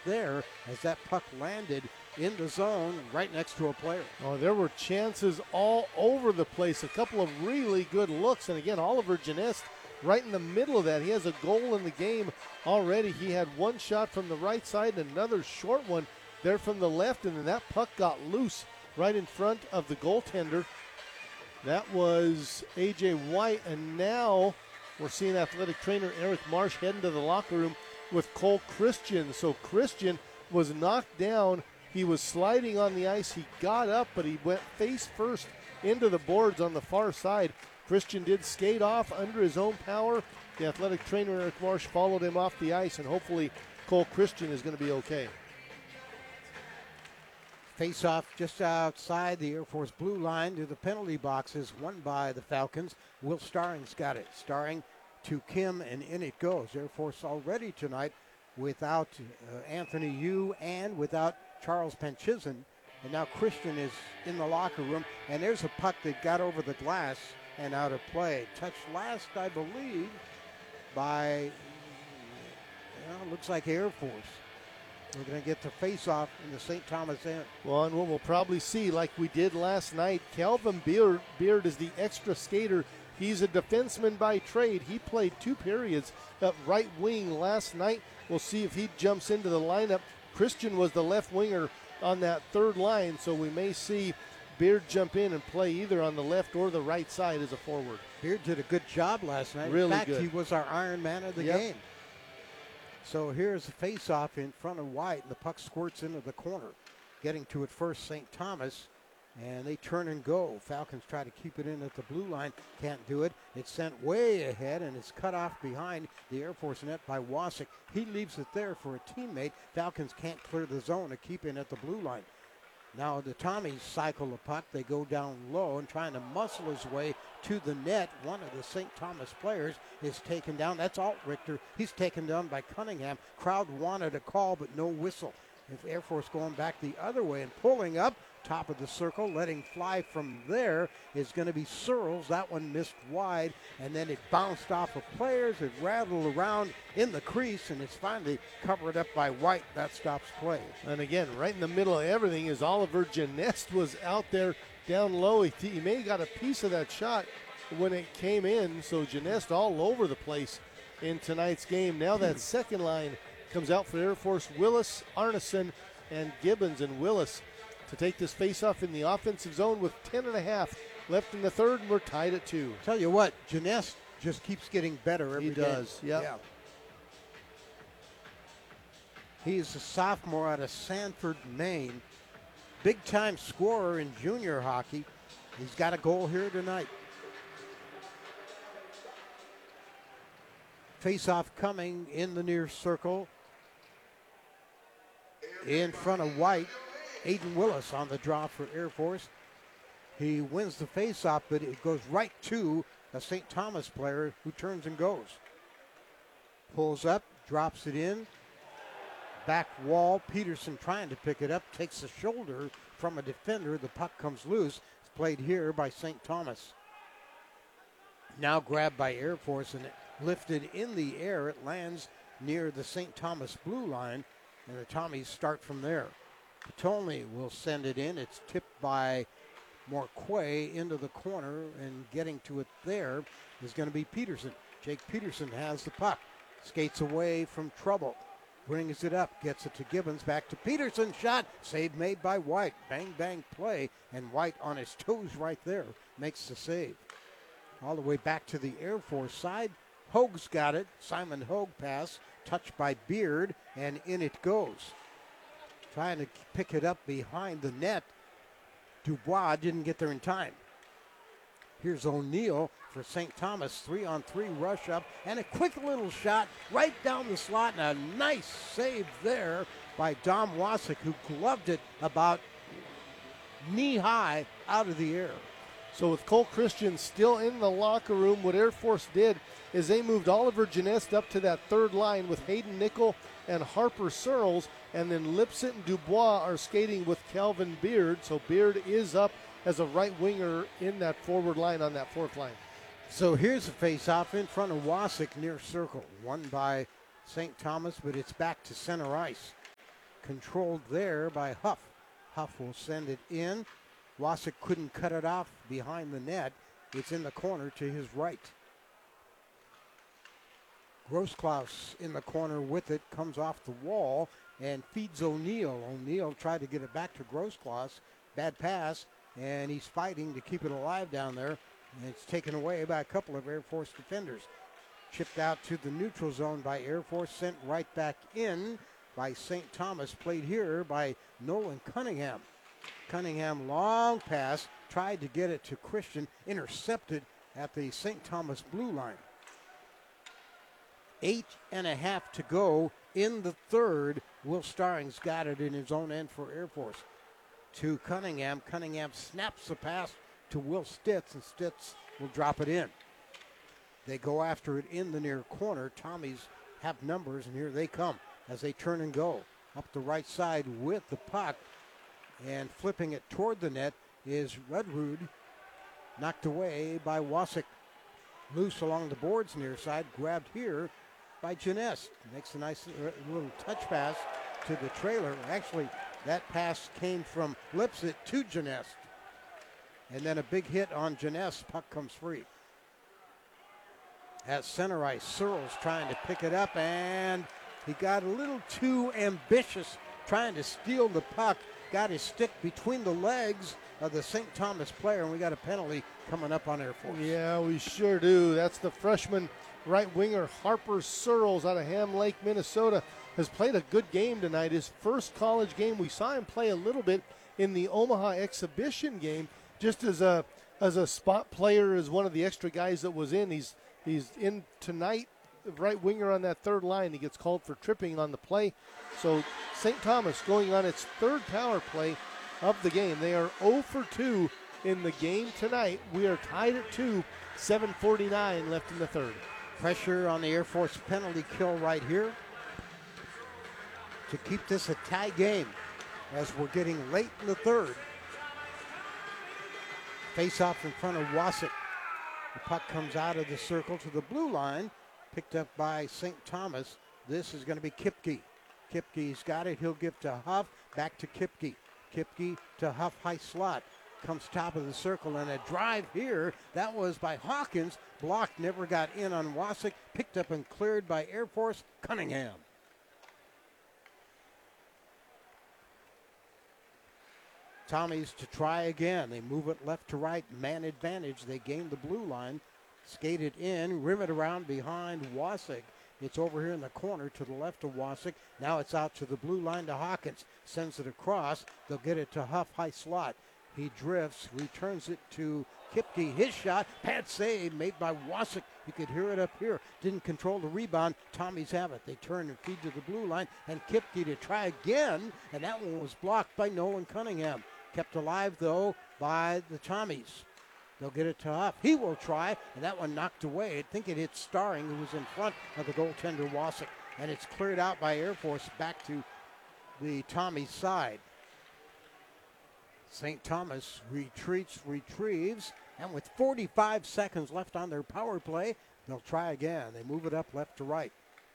there as that puck landed in the zone right next to a player. Oh, there were chances all over the place. A couple of really good looks. And again, Oliver Genest right in the middle of that. He has a goal in the game already. He had one shot from the right side and another short one there from the left. And then that puck got loose right in front of the goaltender. That was A.J. White. And now we're seeing athletic trainer Eric Marsh heading to the locker room with Cole Christian. So Christian was knocked down. He was sliding on the ice. He got up, but he went face first into the boards on the far side. Christian did skate off under his own power. The athletic trainer, Eric Marsh, followed him off the ice, and hopefully Cole Christian is going to be okay. Face-off just outside the Air Force blue line to the penalty boxes, won by the Falcons. Will Starring's got it. Starring to Kim, and in it goes. Air Force already tonight without Anthony Yu and without Charles Panchizin. And now Christian is in the locker room, and there's a puck that got over the glass and out of play. Touched last, I believe, by, looks like Air Force. We're going to get the face-off in the St. Thomas end. Well, and what we'll probably see, like we did last night, Calvin Beard is the extra skater. He's a defenseman by trade. He played 2 periods at right wing last night. We'll see if he jumps into the lineup. Christian was the left winger on that third line, so we may see Beard jump in and play either on the left or the right side as a forward. Beard did a good job last night. Really in fact, good. He was our Iron Man of the game. So here's the face-off in front of White, and the puck squirts into the corner. Getting to it first, St. Thomas, and they turn and go. Falcons try to keep it in at the blue line. Can't do it. It's sent way ahead, and it's cut off behind the Air Force net by Wasik. He leaves it there for a teammate. Falcons can't clear the zone to keep it at the blue line. Now the Tommies cycle the puck. They go down low and trying to muscle his way to the net. One of the St. Thomas players is taken down. That's Alt Richter. He's taken down by Cunningham. Crowd wanted a call, but no whistle. If Air Force going back the other way and pulling up, top of the circle, letting fly from there is going to be Searles. That one missed wide, and then it bounced off of players. It rattled around in the crease, and it's finally covered up by White. That stops play. And again, right in the middle of everything is Oliver Genest was out there down low. He may have got a piece of that shot when it came in, so Genest all over the place in tonight's game. Now that second line comes out for Air Force. Willis, Arneson, and Gibbons. And Willis to take this faceoff in the offensive zone with 10.5 left in the third, and we're tied at 2. Tell you what, Genest just keeps getting better every game. He does, yeah. He's a sophomore out of Sanford, Maine. Big-time scorer in junior hockey. He's got a goal here tonight. Face-off coming in the near circle. In front of White. Aiden Willis on the draw for Air Force. He wins the face-off, but it goes right to a St. Thomas player who turns and goes. Pulls up, drops it in. Back wall, Peterson trying to pick it up, takes the shoulder from a defender. The puck comes loose. It's played here by St. Thomas. Now grabbed by Air Force and lifted in the air. It lands near the St. Thomas blue line, and the Tommies start from there. Patolny will send it in. It's tipped by Morquay into the corner, and getting to it there is going to be Peterson. Jake Peterson has the puck, skates away from trouble, brings it up, gets it to Gibbons, back to Peterson, shot, save made by White. Bang, bang play, and White on his toes right there makes the save. All the way back to the Air Force side. Hoag's got it. Simon Hoag pass, touched by Beard, and in it goes. Trying to pick it up behind the net. Dubois didn't get there in time. Here's O'Neill for St. Thomas. 3-on-3 rush up and a quick little shot right down the slot, and a nice save there by Dom Wasik, who gloved it about knee-high out of the air. So with Cole Christian still in the locker room, what Air Force did is they moved Oliver Genest up to that third line with Hayden Nickel and Harper Searles, and then Lipset and Dubois are skating with Calvin Beard. So Beard is up as a right winger in that forward line on that fourth line. So here's a face-off in front of Wasik near circle. Won by St. Thomas, but it's back to center ice. controlled there by Huff. Huff will send it in. Wasik couldn't cut it off behind the net. It's in the corner to his right. Grossklaus in the corner with it, comes off the wall and feeds O'Neill. O'Neill tried to get it back to Grossklaus. Bad pass, and he's fighting to keep it alive down there. And it's taken away by a couple of Air Force defenders. Chipped out to the neutral zone by Air Force, sent right back in by St. Thomas. Played here by Nolan Cunningham. Cunningham, long pass, tried to get it to Christian, intercepted at the St. Thomas blue line. 8.5 to go in the third. Will Starring's got it in his own end for Air Force. To Cunningham. Cunningham snaps the pass to Will Stitz, and Stitz will drop it in. They go after it in the near corner. Tommies have numbers, and here they come as they turn and go. Up the right side with the puck, and flipping it toward the net is Rudrud. Knocked away by Wasik. Loose along the boards near side, grabbed here by Janest. Makes a nice little touch pass to the trailer. Actually, that pass came from Lipset to Janest. And then a big hit on Janest. Puck comes free. At center ice, Searles trying to pick it up, and he got a little too ambitious trying to steal the puck. Got his stick between the legs of the St. Thomas player, and we got a penalty coming up on Air Force. Yeah, we sure do. That's the freshman right winger Harper Searles out of Ham Lake, Minnesota. Has played a good game tonight. His first college game. We saw him play a little bit in the Omaha exhibition game, just as a spot player, as one of the extra guys that was in. He's in tonight, right winger on that third line. He gets called for tripping on the play. So St. Thomas going on its third power play of the game. They are 0 for 2 in the game tonight. We are tied at 2, 7:49 left in the third. Pressure on the Air Force penalty kill right here to keep this a tie game as we're getting late in the third. Face off in front of Wasik. The puck comes out of the circle to the blue line, picked up by St. Thomas. This is going to be Kipke. Kipke's got it. He'll give to Huff. Back to Kipke. Kipke to Huff, high slot. Comes top of the circle, and a drive here. That was by Hawkins. Blocked, never got in on Wasik. Picked up and cleared by Air Force Cunningham. Tommies to try again. They move it left to right, man advantage. They gain the blue line, skate it in, rim it around behind Wasik. It's over here in the corner to the left of Wasik. Now it's out to the blue line to Hawkins. Sends it across. They'll get it to Huff, high slot. He drifts, returns it to Kipke. His shot, pad save made by Wasik. You could hear it up here. Didn't control the rebound. Tommies have it. They turn and feed to the blue line, and Kipke to try again, and that one was blocked by Nolan Cunningham. Kept alive, though, by the Tommies. They'll get it to Huff. He will try, and that one knocked away. I think it hit Starring, who was in front of the goaltender, Wasik. And it's cleared out by Air Force back to the Tommies side. St. Thomas retrieves, and with 45 seconds left on their power play, they'll try again. They move it up left to right.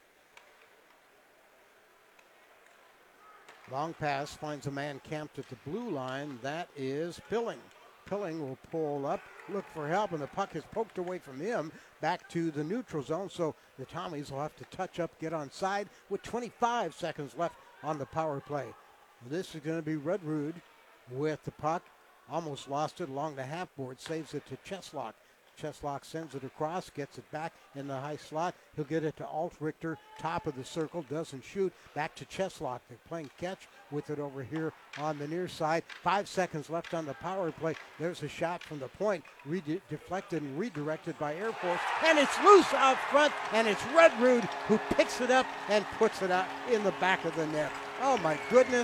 Long pass finds a man camped at the blue line. That is Pilling. Pilling will pull up, look for help, and the puck is poked away from him back to the neutral zone. So the Tommies will have to touch up, get on side with 25 seconds left on the power play. This is going to be Rudrud with the puck. Almost lost it along the half board, saves it to Cheslock. Cheslock sends it across, gets it back in the high slot. He'll get it to Alt Richter, top of the circle, doesn't shoot. Back to Cheslock. They're playing catch with it over here on the near side. 5 seconds left on the power play. There's a shot from the point, deflected and redirected by Air Force. And it's loose out front, and it's Rudrud who picks it up and puts it out in the back of the net. Oh, my goodness.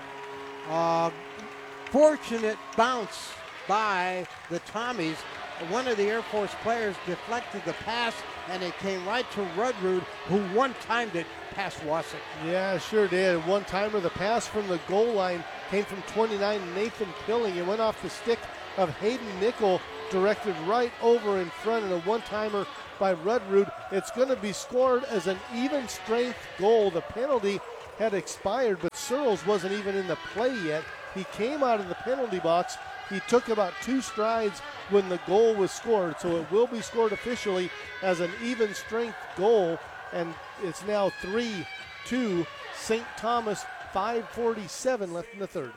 Fortunate bounce by the Tommies. One of the Air Force players deflected the pass, and it came right to Rudrud, who one-timed it past Wasik. Yeah, sure did. One-timer. The pass from the goal line came from 29 Nathan Pilling. It went off the stick of Hayden Nickel, directed right over in front, and a one-timer by Rudrud. It's going to be scored as an even strength goal. The penalty had expired, but Searles wasn't even in the play yet. He came out of the penalty box. He took about 2 strides when the goal was scored, so it will be scored officially as an even strength goal, and it's now 3-2 St. Thomas, 5:47 left in the third.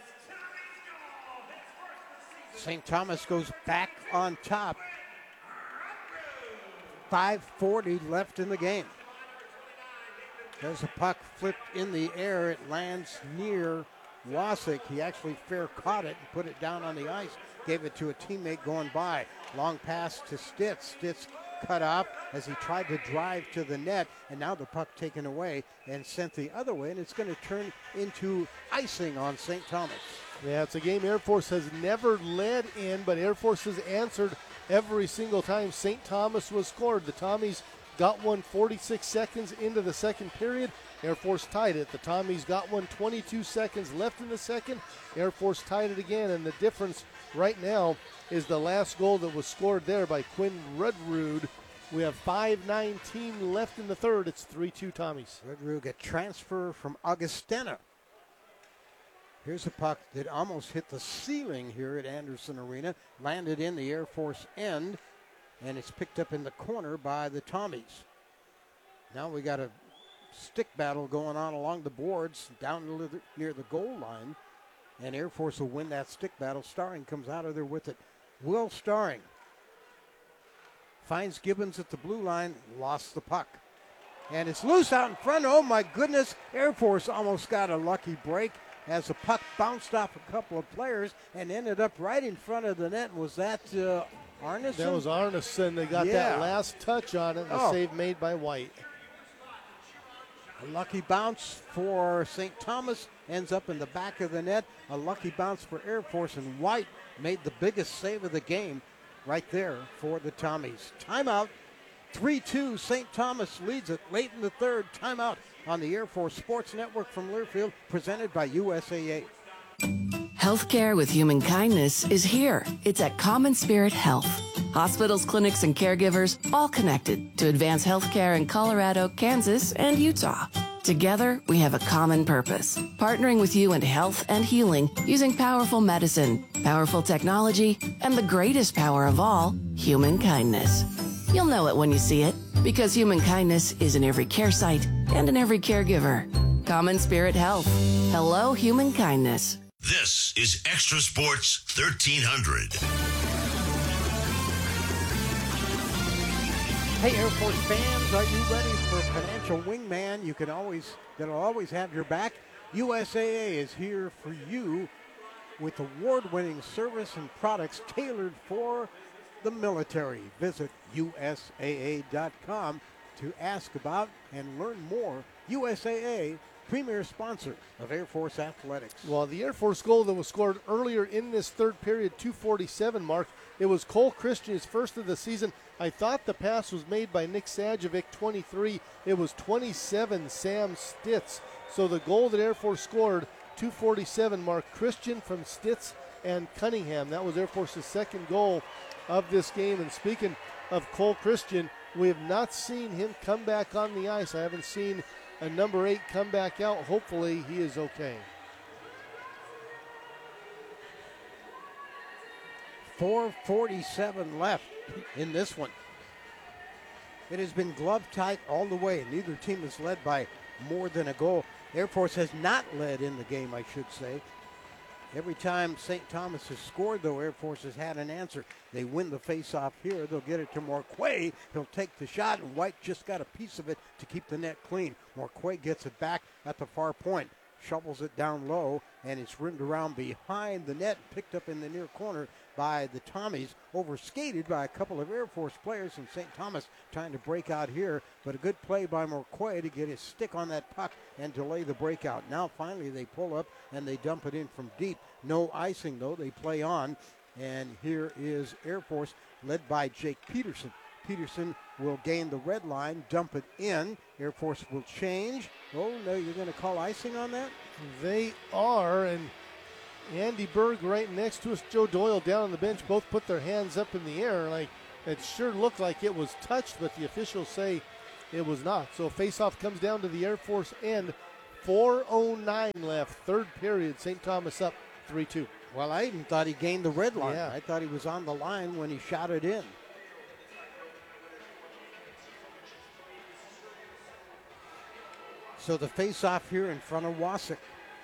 St. Thomas goes back on top. 5:40 left in the game. There's a puck flipped in the air. It lands near Wasik. He actually fair caught it and put it down on the ice. Gave it to a teammate going by. Long pass to Stitz. Stitz cut off as he tried to drive to the net, and now the puck taken away and sent the other way, and it's going to turn into icing on St. Thomas. Yeah, it's a game Air Force has never led in, but Air Force has answered every single time St. Thomas was scored. The Tommies got one 46 seconds into the second period. Air Force tied it. The Tommies got one 22 seconds left in the second. Air Force tied it again, and the difference right now is the last goal that was scored there by Quinn Rudrud. We have 5:19 left in the third. It's 3-2 Tommies. Rudrud, a transfer from Augustana. Here's a puck that almost hit the ceiling here at Anderson Arena. Landed in the Air Force end, and it's picked up in the corner by the Tommies. Now we got a stick battle going on along the boards down near the goal line, and Air Force will win that stick battle. Starring comes out of there with it. Will Starring finds Gibbons at the blue line, lost the puck. And it's loose out in front. Oh my goodness, Air Force almost got a lucky break as the puck bounced off a couple of players and ended up right in front of the net. Was that Arneson? That was Arneson. They got that last touch on it, the save made by White. A lucky bounce for St. Thomas, ends up in the back of the net. A lucky bounce for Air Force, and White made the biggest save of the game right there for the Tommies. Timeout. 3-2, St. Thomas leads it late in the third. Timeout on the Air Force Sports Network from Learfield, presented by USAA. Healthcare with human kindness is here. It's at Common Spirit Health. Hospitals, clinics, and caregivers all connected to advance healthcare in Colorado, Kansas, and Utah. Together, we have a common purpose, partnering with you in health and healing using powerful medicine, powerful technology, and the greatest power of all, human kindness. You'll know it when you see it, because human kindness is in every care site and in every caregiver. Common Spirit Health. Hello, human kindness. This is Extra Sports 1300. Hey, Air Force fans, are you ready for a financial wingman? That'll always have your back. USAA is here for you with award-winning service and products tailored for the military. Visit USAA.com to ask about and learn more. USAA, premier sponsor of Air Force athletics. Well, the Air Force goal that was scored earlier in this third period, 2:47 mark, it was Cole Christian, his first of the season. I thought the pass was made by Nick Sajovic, 23. It was 27, Sam Stitz. So the goal that Air Force scored, 2:47 mark, Christian from Stitz and Cunningham. That was Air Force's second goal of this game. And speaking of Cole Christian, we have not seen him come back on the ice. I haven't seen a number 8 come back out. Hopefully he is okay. 4:47 left in this one. It has been glove tight all the way. Neither team has led by more than a goal. Air Force has not led in the game, I should say. Every time St. Thomas has scored, though, Air Force has had an answer. They win the face-off here. They'll get it to Morquay. He'll take the shot, and White just got a piece of it to keep the net clean. Morquay gets it back at the far point, shovels it down low, and it's rimmed around behind the net, picked up in the near corner by the Tommies, overskated by a couple of Air Force players, and St. Thomas trying to break out here, but a good play by Morquay to get his stick on that puck and delay the breakout. Now finally they pull up and they dump it in from deep. No icing though, they play on, and here is Air Force led by Jake Peterson. Peterson will gain the red line, dump it in. Air Force will change. Oh no, you're going to call icing on that? They are, and Andy Berg right next to us, Joe Doyle down on the bench, both put their hands up in the air. Like, it sure looked like it was touched, but the officials say it was not. So face-off comes down to the Air Force end. 4:09 left, third period. St. Thomas up 3-2. Well, I even thought he gained the red line. Yeah. I thought he was on the line when he shot it in. So the face-off here in front of Wasik.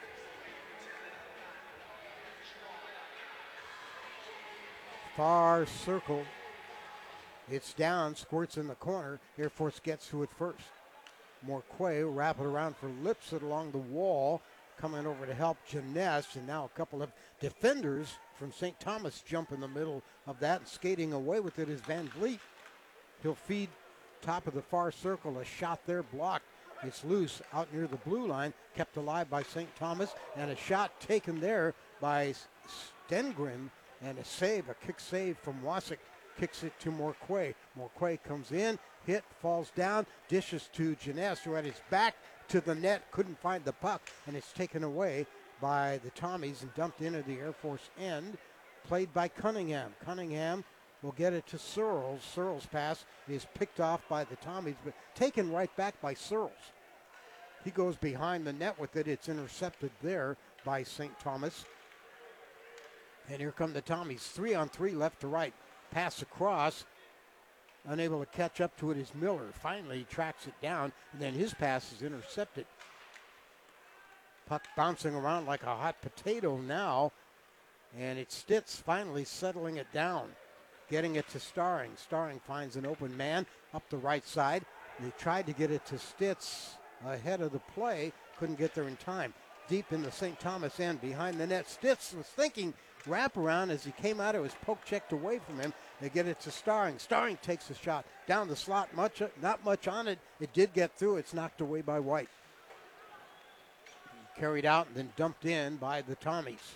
Far circle. It's down, squirts in the corner. Air Force gets to it first. Morquay wrap it around for Lipset along the wall. Coming over to help Jeunesse, and now a couple of defenders from St. Thomas jump in the middle of that, and skating away with it is Van Vliet. He'll feed top of the far circle, a shot there blocked. It's loose out near the blue line, kept alive by St. Thomas, and a shot taken there by Stengren, and a save, a kick save from Wasik, kicks it to Morquay. Morquay comes in, hit, falls down, dishes to Jeunesse, who had his back to the net, couldn't find the puck, and it's taken away by the Tommies and dumped into the Air Force end, played by Cunningham. Cunningham will get it to Searles. Searles' pass is picked off by the Tommies, but taken right back by Searles. He goes behind the net with it. It's intercepted there by St. Thomas. And here come the Tommies. 3-on-3 left to right. Pass across. Unable to catch up to it is Miller. Finally, he tracks it down, and then his pass is intercepted. Puck bouncing around like a hot potato now, and it's Stitz finally settling it down, getting it to Starring. Starring finds an open man up the right side. They tried to get it to Stitz ahead of the play, couldn't get there in time. Deep in the St. Thomas end, behind the net. Stitz was thinking wraparound as he came out. It was poke checked away from him. They get it to Starring. Starring takes a shot down the slot. Not much on it. It did get through. It's knocked away by White. Carried out and then dumped in by the Tommies.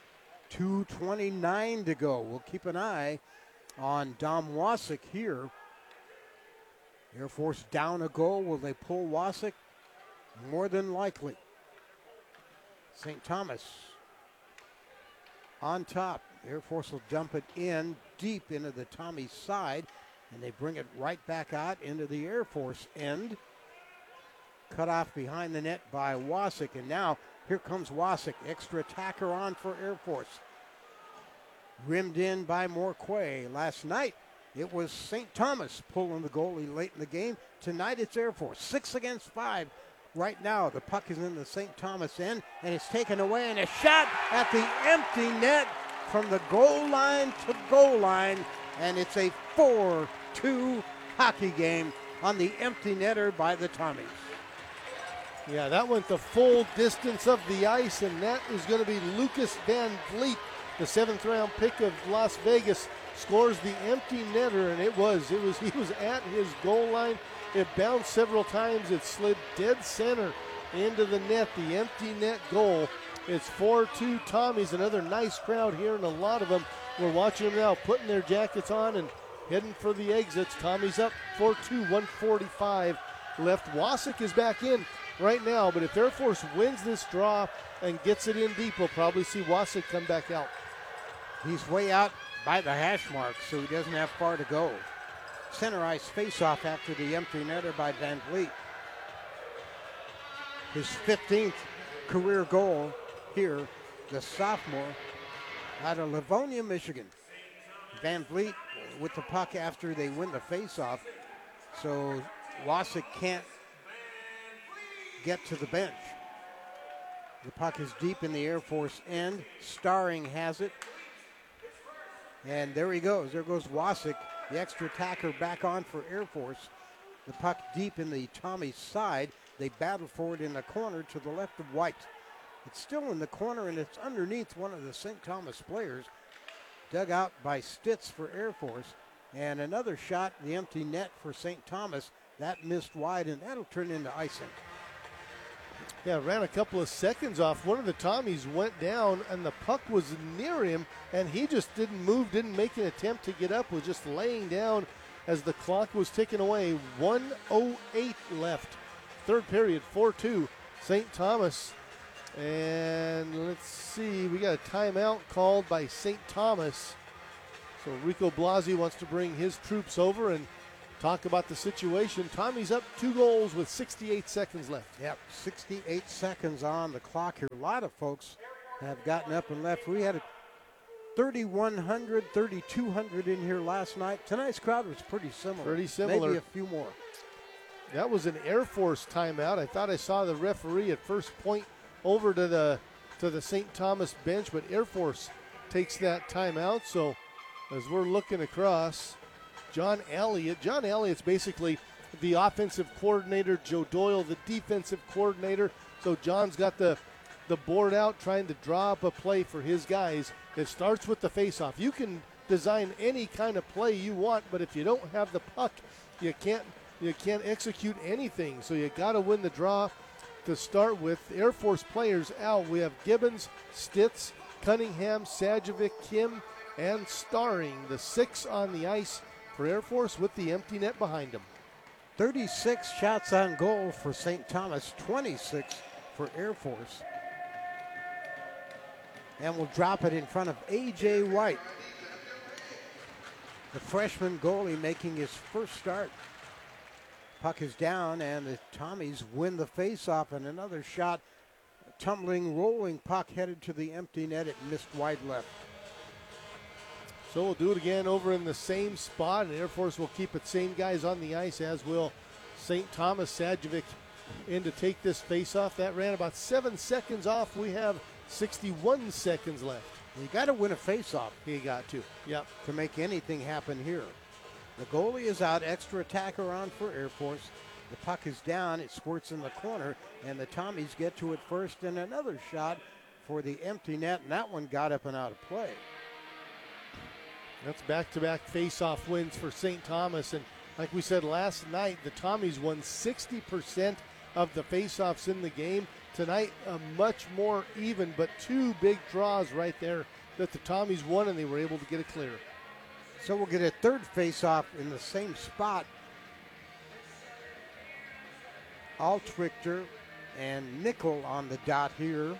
2:29 to go. We'll keep an eye on Dom Wasik here. Air Force down a goal. Will they pull Wasik? More than likely. St. Thomas on top. Air Force will dump it in deep into the Tommies side, and they bring it right back out into the Air Force end. Cut off behind the net by Wasik, and now here comes Wasik. Extra attacker on for Air Force. Rimmed in by Morquay. Last night it was St. Thomas pulling the goalie late in the game. Tonight it's Air Force. 6 against 5. Right now the puck is in the St. Thomas end, and it's taken away, and a shot at the empty net from the goal line to goal line, and it's a 4-2 hockey game on the empty netter by the Tommies. Yeah, that went the full distance of the ice, and that is going to be Lucas Van Vliet, the 7th-round pick of Las Vegas, scores the empty netter, and he was at his goal line. It bounced several times. It slid dead center into the net, the empty net goal. It's 4-2 Tommies. Another nice crowd here, and a lot of them. We're watching them now putting their jackets on and heading for the exits. Tommies up 4-2, 1:45 left. Wasik is back in right now, but if Air Force wins this draw and gets it in deep, we'll probably see Wasik come back out. He's way out by the hash mark, so he doesn't have far to go. Center ice face-off after the empty netter by Van Vliet. His 15th career goal here, the sophomore out of Livonia, Michigan. Van Vliet with the puck after they win the face-off, so Wasik can't get to the bench. The puck is deep in the Air Force end. Starring has it. And there he goes. There goes Wasik, the extra attacker, back on for Air Force. The puck deep in the Tommy side. They battle for it in the corner to the left of White. It's still in the corner, and it's underneath one of the St. Thomas players. Dug out by Stitz for Air Force. And another shot in the empty net for St. Thomas. That missed wide, and that'll turn into icing. Yeah, ran a couple of seconds off. One of the Tommies went down, and the puck was near him, and he just didn't move, didn't make an attempt to get up, was just laying down as the clock was ticking away. 1:08 left. Third period, 4-2, St. Thomas. And let's see, we got a timeout called by St. Thomas. So Rico Blasi wants to bring his troops over and talk about the situation. Tommy's up 2 goals with 68 seconds left. Yep, 68 seconds on the clock here. A lot of folks have gotten up and left. We had a 3,100, 3,200 in here last night. Tonight's crowd was pretty similar. Pretty similar. Maybe a few more. That was an Air Force timeout. I thought I saw the referee at first point over to the St. Thomas bench, but Air Force takes that timeout. So as we're looking across, John Elliott's basically the offensive coordinator, Joe Doyle the defensive coordinator. So John's got the board out trying to draw up a play for his guys. It starts with the faceoff. You can design any kind of play you want, but if you don't have the puck, you can't execute anything. So you got to win the draw. To start with, Air Force players out. We have Gibbons, Stitz, Cunningham, Sajovic, Kim, and Starring. The 6 on the ice for Air Force with the empty net behind them. 36 shots on goal for St. Thomas, 26 for Air Force. And we'll drop it in front of A.J. White, the freshman goalie making his first start. Puck is down, and the Tommies win the faceoff, and another shot, tumbling, rolling puck headed to the empty net. It missed wide left. So we'll do it again over in the same spot, and Air Force will keep its same guys on the ice, as will St. Thomas. Sajovic in to take this faceoff. That ran about 7 seconds off. We have 61 seconds left. You got to win a faceoff. He got to. Yep. To make anything happen here. The goalie is out, extra attacker on for Air Force. The puck is down, it squirts in the corner, and the Tommies get to it first, and another shot for the empty net, and that one got up and out of play. That's back-to-back face-off wins for St. Thomas, and like we said last night, the Tommies won 60% of the face-offs in the game. Tonight, a much more even, but 2 big draws right there that the Tommies won, and they were able to get it clear. So we'll get a third face-off in the same spot. Altrichter and Nickel on the dot here.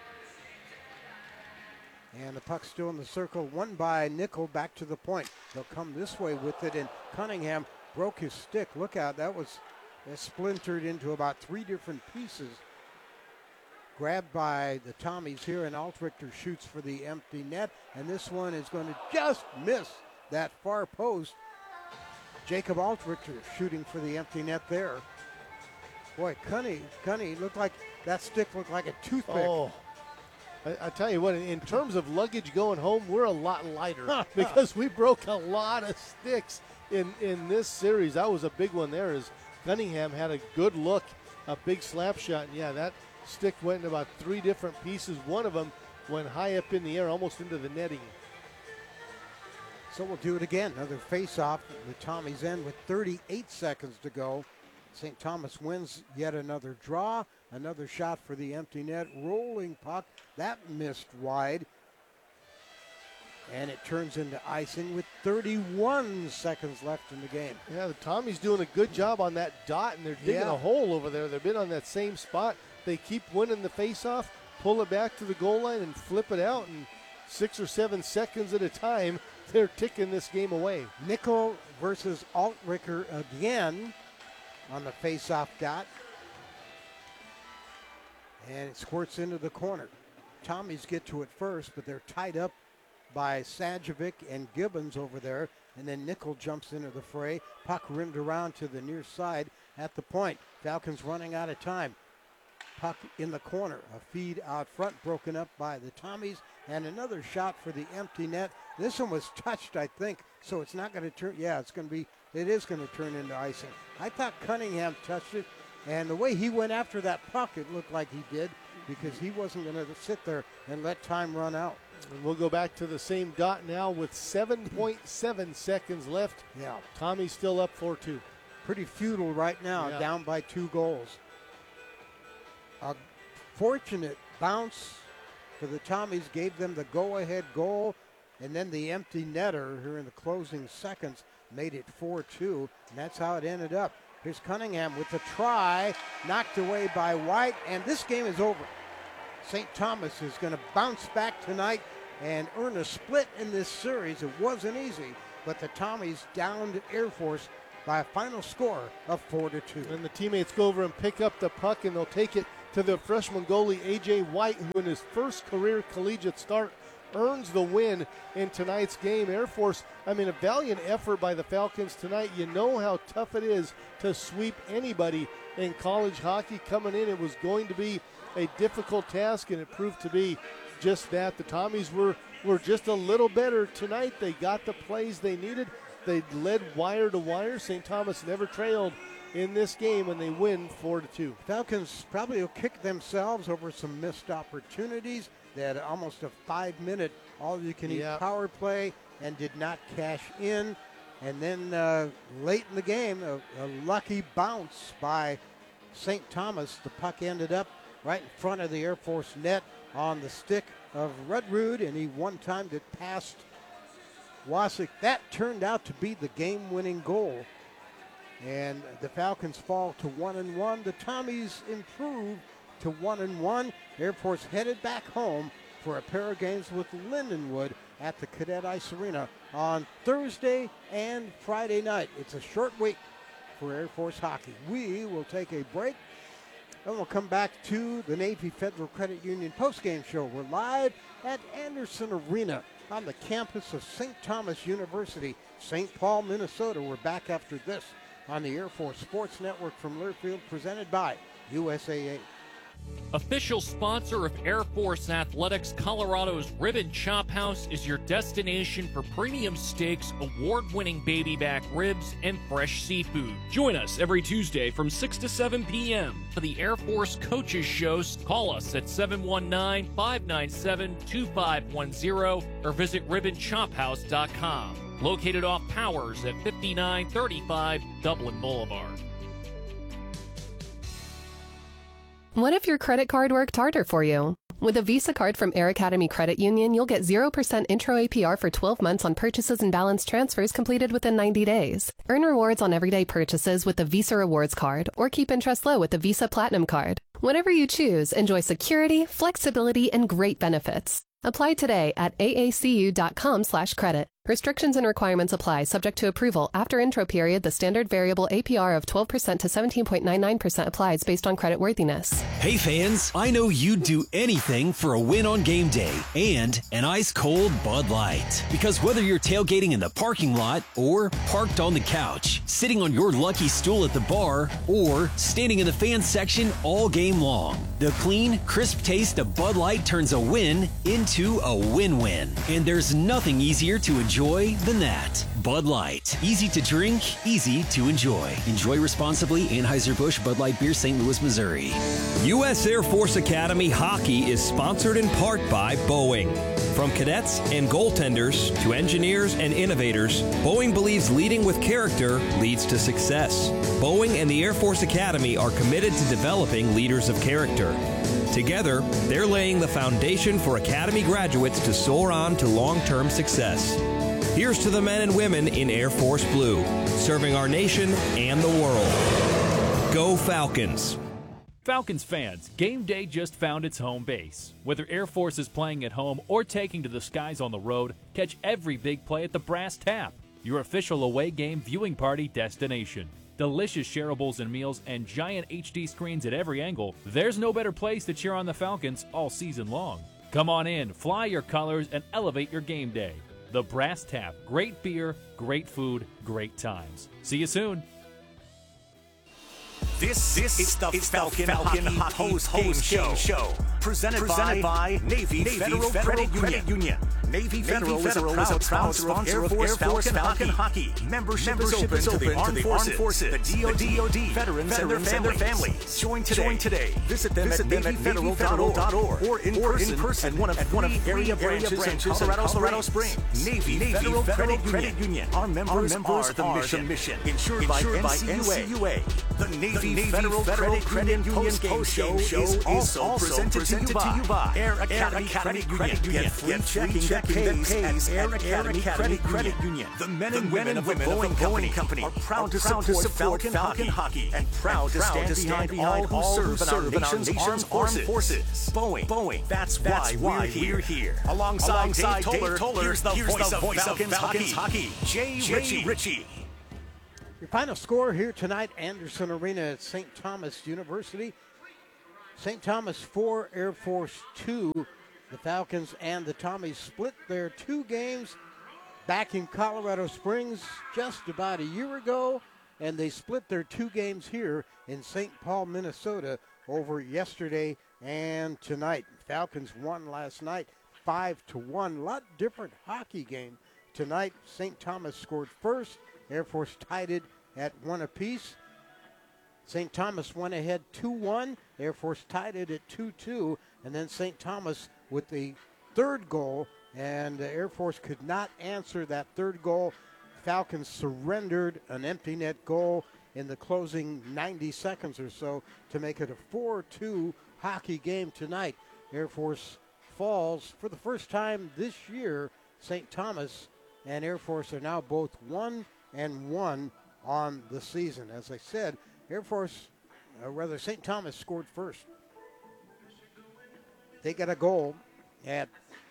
And the puck's still in the circle, won by Nickel, back to the point. They'll come this way with it, and Cunningham broke his stick. Look out, that splintered into about 3 different pieces. Grabbed by the Tommies here, and Altrichter shoots for the empty net, and this one is going to just miss that far post. Jacob Altrichter shooting for the empty net there. Boy, Cunny looked like that stick looked like a toothpick. Oh, I tell you what, in terms of luggage going home, we're a lot lighter because we broke a lot of sticks in this series. That was a big one there, as Cunningham had a good look, a big slap shot. And yeah, that stick went in about 3 different pieces. One of them went high up in the air, almost into the netting. So we'll do it again. Another face-off. The Tommies end with 38 seconds to go. St. Thomas wins yet another draw. Another shot for the empty net. Rolling puck. That missed wide. And it turns into icing with 31 seconds left in the game. Yeah, the Tommies doing a good job on that dot, and they're digging a hole over there. They've been on that same spot. They keep winning the face-off, pull it back to the goal line, and flip it out. And 6 or 7 seconds at a time, they're ticking this game away. Nickel versus Altrichter again on the face-off dot. And it squirts into the corner. Tommies get to it first, but they're tied up by Sajovic and Gibbons over there. And then Nickel jumps into the fray. Puck rimmed around to the near side at the point. Falcons running out of time. Puck in the corner. A feed out front broken up by the Tommies. And another shot for the empty net. This one was touched, I think, so it's not going to turn. Yeah, it is going to turn into icing. I thought Cunningham touched it, and the way he went after that puck, it looked like he did, because he wasn't going to sit there and let time run out. And we'll go back to the same dot now with 7.7 seconds left. Yeah. Tommy's still up 4-2. Pretty futile right now, down by 2 goals. A fortunate bounce for the Tommies gave them the go-ahead goal, and then the empty netter here in the closing seconds made it 4-2, and that's how it ended up. Here's Cunningham with the try, knocked away by White, and this game is over. St. Thomas is going to bounce back tonight and earn a split in this series. It wasn't easy, but the Tommies downed Air Force by a final score of 4-2. And the teammates go over and pick up the puck, and they'll take it to the freshman goalie, A.J. White, who in his first career collegiate start earns the win in tonight's game. Air Force, a valiant effort by the Falcons tonight. You know how tough it is to sweep anybody in college hockey. Coming in, it was going to be a difficult task, and it proved to be just that. The Tommies were just a little better tonight. They got the plays they needed. They led wire to wire. St. Thomas never trailed in this game, and they win 4-2. Falcons probably will kick themselves over some missed opportunities. They had almost a 5-minute all-you-can-eat power play and did not cash in. And then late in the game, a lucky bounce by St. Thomas. The puck ended up right in front of the Air Force net on the stick of Rudrud, and he one-timed it past Wasik. That turned out to be the game-winning goal. And the Falcons fall to 1-1. The Tommies improve to 1-1. Air Force headed back home for a pair of games with Lindenwood at the Cadet Ice Arena on Thursday and Friday night. It's a short week for Air Force hockey. We will take a break, and we'll come back to the Navy Federal Credit Union postgame show. We're live at Anderson Arena on the campus of St. Thomas University, St. Paul, Minnesota. We're back after this on the Air Force Sports Network from Learfield, presented by USAA. Official sponsor of Air Force Athletics, Colorado's Ribbon Chop House is your destination for premium steaks, award-winning baby back ribs, and fresh seafood. Join us every Tuesday from 6 to 7 p.m. For the Air Force Coaches Shows, call us at 719-597-2510 or visit ribbonchophouse.com. Located off Powers at 5935 Dublin Boulevard. What if your credit card worked harder for you? With a Visa card from Air Academy Credit Union, you'll get 0% intro APR for 12 months on purchases and balance transfers completed within 90 days. Earn rewards on everyday purchases with the Visa Rewards Card, or keep interest low with the Visa Platinum Card. Whatever you choose, enjoy security, flexibility, and great benefits. Apply today at aacu.com/credit. Restrictions and requirements apply, subject to approval. After intro period, the standard variable APR of 12% to 17.99% applies based on creditworthiness. Hey fans, I know you'd do anything for a win on game day and an ice-cold Bud Light. Because whether you're tailgating in the parking lot or parked on the couch, sitting on your lucky stool at the bar, or standing in the fan section all game long, the clean, crisp taste of Bud Light turns a win into a win-win. And there's nothing easier to enjoy than that. Bud Light. Easy to drink, easy to enjoy. Enjoy responsibly. Anheuser-Busch Bud Light Beer, St. Louis, Missouri. U.S. Air Force Academy Hockey is sponsored in part by Boeing. From cadets and goaltenders to engineers and innovators, Boeing believes leading with character leads to success. Boeing and the Air Force Academy are committed to developing leaders of character. Together, they're laying the foundation for Academy graduates to soar on to long-term success. Here's to the men and women in Air Force Blue, serving our nation and the world. Go Falcons! Falcons fans, game day just found its home base. Whether Air Force is playing at home or taking to the skies on the road, catch every big play at the Brass Tap, your official away game viewing party destination. Delicious shareables and meals and giant HD screens at every angle, there's no better place to cheer on the Falcons all season long. Come on in, fly your colors, and elevate your game day. The Brass Tap. Great beer, great food, great times. See you soon. This is the Falcon Hockey Post-Game Show. Presented by Navy Federal Credit Union. Navy Federal is a proud sponsor of Air Force Falcon Hockey. Membership is open to the Armed Forces, the DoD, veterans, and their families. Join today. Visit them at NavyFederal.org or in person at one of area branches in Colorado Springs. Navy Federal Credit Union. Our members are the mission. Insured by NCUA. The Navy Federal Credit Union Post-Game Show is also presented to you by Air Academy Credit Union. Get free checking that pays at Air Academy Credit Union. The men and women of the Boeing Company are proud to support Falcon Hockey and proud to stand behind all who serve in our nation's armed forces. Boeing, that's why we're here. Alongside Dave Toller, here's the voice of Falcons Hockey, Jay Ritchie. Your final score here tonight, Anderson Arena at St. Thomas University. St. Thomas 4, Air Force 2. The Falcons and the Tommies split their 2 games back in Colorado Springs just about a year ago, and they split their 2 games here in St. Paul, Minnesota over yesterday and tonight. Falcons won last night 5-1. A lot different hockey game tonight. St. Thomas scored first. Air Force tied it at 1 apiece. St. Thomas went ahead 2-1. Air Force tied it at 2-2. And then St. Thomas with the third goal, and Air Force could not answer that third goal. Falcons surrendered an empty net goal in the closing 90 seconds or so to make it a 4-2 hockey game tonight. Air Force falls for the first time this year. St. Thomas and Air Force are now both 1-1 on the season. As I said, St. Thomas scored first. They got a goal at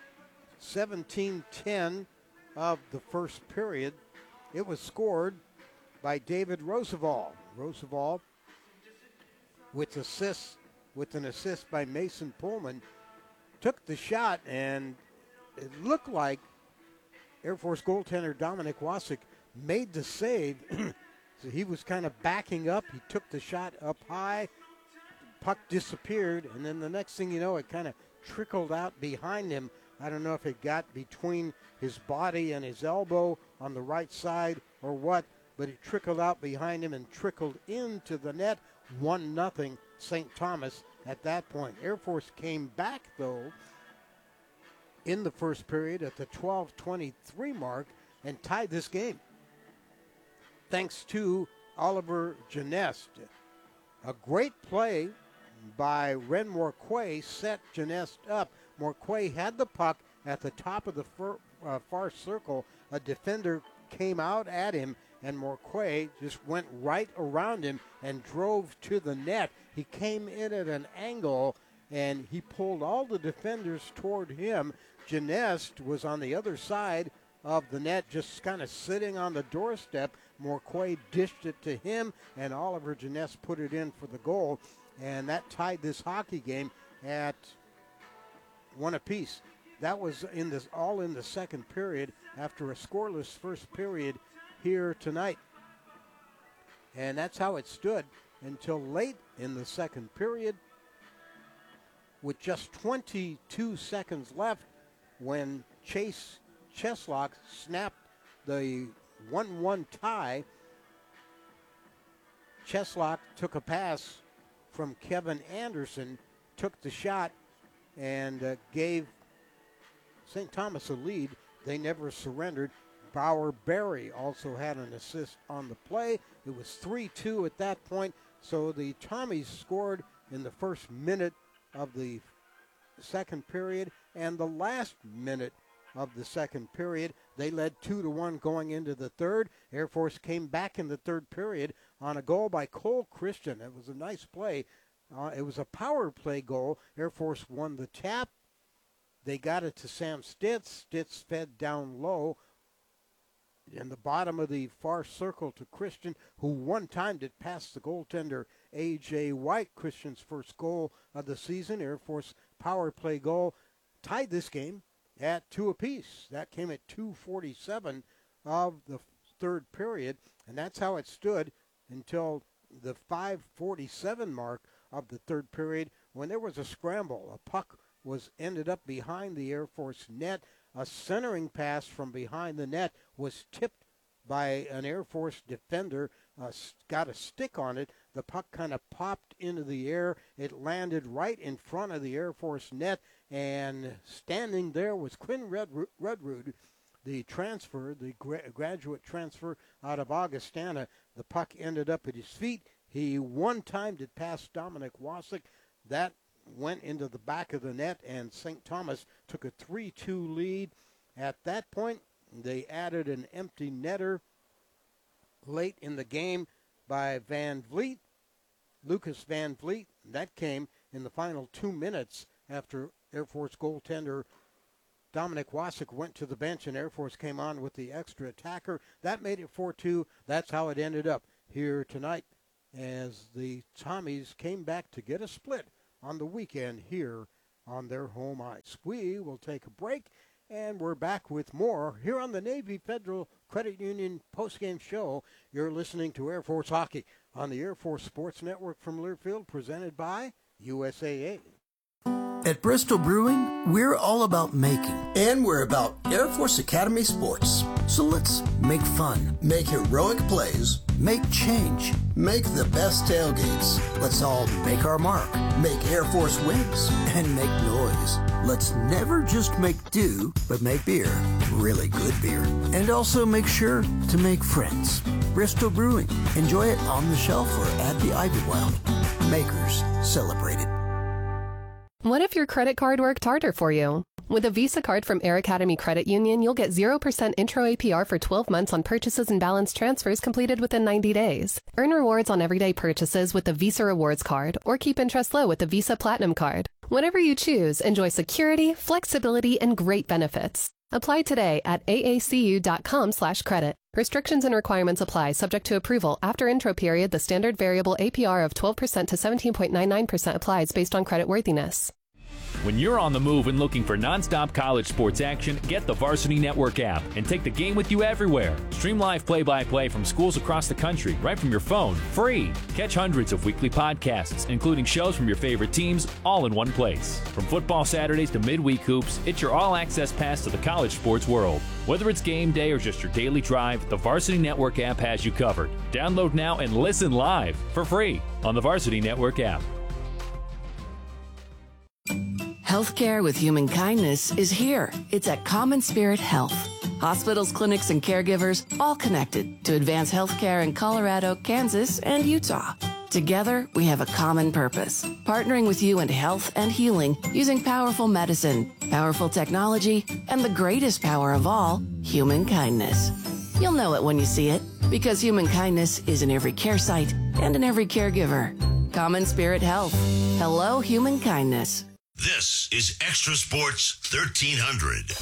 17:10 of the first period. It was scored by David Roosevelt. Roosevelt with an assist by Mason Pullman, took the shot, and it looked like Air Force goaltender Dominic Wasik made the save. So he was kind of backing up. He took the shot up high. Puck disappeared, and then the next thing you know, it kind of trickled out behind him. I don't know if it got between his body and his elbow on the right side or what, but it trickled out behind him and trickled into the net. 1-0 St. Thomas at that point. Air Force came back, though, in the first period at the 12:23 mark and tied this game, thanks to Oliver Genest. A great play by Ren Morquay set Genest up. Morquay had the puck at the top of the far circle. A defender came out at him, and Morquay just went right around him and drove to the net. He came in at an angle, and he pulled all the defenders toward him. Genest was on the other side of the net, just kind of sitting on the doorstep. Morquay dished it to him, and Oliver Genest put it in for the goal, and that tied this hockey game at 1 apiece. That was all in the second period after a scoreless first period here tonight. And that's how it stood until late in the second period, with just 22 seconds left, when Chase Cheslock snapped the 1-1 tie. Cheslock took a pass from Kevin Anderson, took the shot, and gave St. Thomas a lead. They never surrendered. Bauer Berry also had an assist on the play. It was 3-2 at that point. So the Tommies scored in the first minute of the second period and the last minute of the second period. They led 2-1 going into the third. Air Force came back in the third period on a goal by Cole Christian. It was a nice play. It was a power play goal. Air Force won the tap. They got it to Sam Stitz. Stitz fed down low in the bottom of the far circle to Christian, who one timed it past the goaltender A.J. White. Christian's first goal of the season. Air Force power play goal tied this game at 2 apiece. That came at 2:47 of the third period, and that's how it stood until the 5:47 mark of the third period, when there was a scramble. A puck ended up behind the Air Force net. A centering pass from behind the net was tipped by an Air Force defender, got a stick on it. The puck kind of popped into the air. It landed right in front of the Air Force net, and standing there was Quinn Rudrud, the transfer, the graduate transfer out of Augustana. The puck ended up at his feet. He one-timed it past Dominic Wasik. That went into the back of the net, and St. Thomas took a 3-2 lead. At that point, they added an empty netter late in the game by Van Vliet, Lucas Van Vliet. That came in the final 2 minutes after Air Force goaltender Dominic Wasik went to the bench, and Air Force came on with the extra attacker. That made it 4-2. That's how it ended up. here tonight as the Tommies came back to get a split on the weekend here on their home ice. We will take a break, and we're back with more here on the Navy Federal Credit Union postgame show. You're listening to Air Force Hockey on the Air Force Sports Network from Learfield, presented by USAA. At Bristol Brewing, we're all about making. And we're about Air Force Academy sports. So let's make fun. Make heroic plays. Make change. Make the best tailgates. Let's all make our mark. Make Air Force wins. And make noise. Let's never just make do, but make beer. Really good beer. And also make sure to make friends. Bristol Brewing. Enjoy it on the shelf or at the Ivywild. Makers celebrate it. What if your credit card worked harder for you? With a Visa card from Air Academy Credit Union, you'll get 0% intro APR for 12 months on purchases and balance transfers completed within 90 days. Earn rewards on everyday purchases with the Visa Rewards Card, or keep interest low with the Visa Platinum Card. Whatever you choose, enjoy security, flexibility, and great benefits. Apply today at aacu.com/credit. Restrictions and requirements apply, subject to approval. After intro period, the standard variable APR of 12% to 17.99% applies based on creditworthiness. When you're on the move and looking for nonstop college sports action, get the Varsity Network app and take the game with you everywhere. Stream live play-by-play from schools across the country right from your phone, free. Catch hundreds of weekly podcasts, including shows from your favorite teams, all in one place. From football Saturdays to midweek hoops, it's your all-access pass to the college sports world. Whether it's game day or just your daily drive, the Varsity Network app has you covered. Download now and listen live for free on the Varsity Network app. Healthcare with human kindness is here. It's at Common Spirit Health. Hospitals, clinics, and caregivers all connected to advance healthcare in Colorado, Kansas, and Utah. Together, we have a common purpose, partnering with you in health and healing using powerful medicine, powerful technology, and the greatest power of all, human kindness. You'll know it when you see it, because human kindness is in every care site and in every caregiver. Common Spirit Health. Hello, human kindness. This is Extra Sports 1300.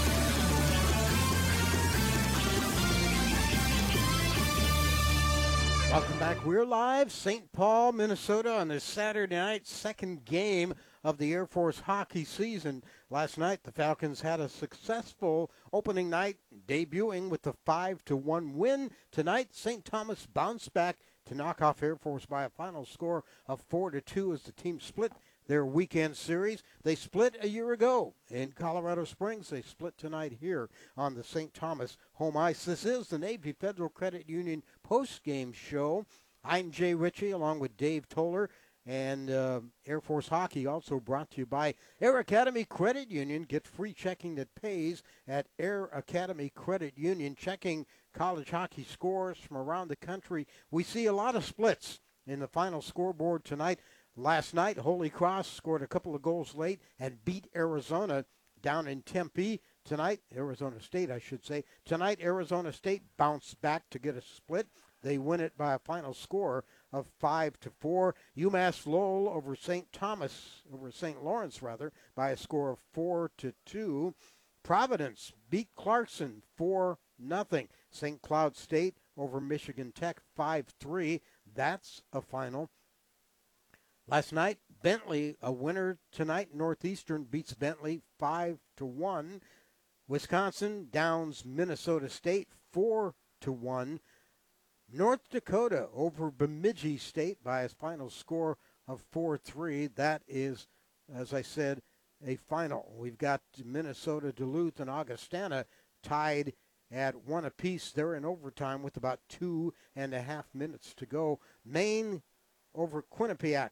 Welcome back. We're live, St. Paul, Minnesota, on this Saturday night, second game of the Air Force hockey season. Last night, the Falcons had a successful opening night, debuting with the 5-1 win. Tonight, St. Thomas bounced back to knock off Air Force by a final score of 4-2 as the team split their weekend series. They split a year ago in Colorado Springs. They split tonight here on the St. Thomas home ice. This is the Navy Federal Credit Union post-game show. I'm Jay Ritchie along with Dave Toller. And Air Force Hockey also brought to you by Air Academy Credit Union. Get free checking that pays at Air Academy Credit Union. Checking college hockey scores from around the country. We see a lot of splits in the final scoreboard tonight. Last night, Holy Cross scored a couple of goals late and beat Arizona down in Tempe. Tonight, Arizona State, I should say. Tonight, Arizona State bounced back to get a split. They win it by a final score of 5-4. UMass Lowell over St. Lawrence, by a score of 4-2. Providence beat Clarkson 4-0. St. Cloud State over Michigan Tech 5-3. That's a final. Last night, Bentley, a winner tonight. Northeastern beats Bentley 5-1. Wisconsin downs Minnesota State 4-1. North Dakota over Bemidji State by a final score of 4-3. That is, as I said, a final. We've got Minnesota, Duluth, and Augustana tied at 1 apiece. They're in overtime with about 2.5 minutes to go. Maine over Quinnipiac